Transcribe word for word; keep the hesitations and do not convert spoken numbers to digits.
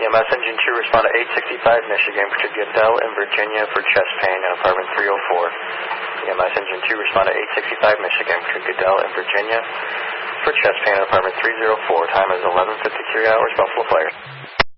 M S Engine two, respond to eight sixty-five Michigan to Goodell in Virginia for chest pain in apartment three oh four. E M S Engine two, respond to eight sixty-five Michigan to Goodell in Virginia for chest pain in apartment three oh four. Time is eleven fifty-three hours, Buffalo Fire.